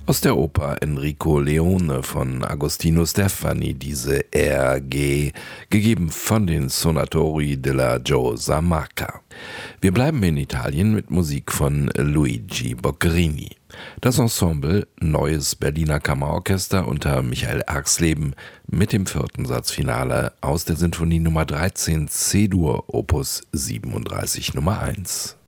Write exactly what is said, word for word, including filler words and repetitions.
Aus der Oper Enrico Leone von Agostino Stefani, diese R G, gegeben von den Sonatori della Giosa Marca. Wir bleiben in Italien mit Musik von Luigi Boccherini. Das Ensemble Neues Berliner Kammerorchester unter Michael Erxleben mit dem vierten Satzfinale aus der Sinfonie Nummer dreizehn C-Dur Opus siebenunddreißig Nummer eins.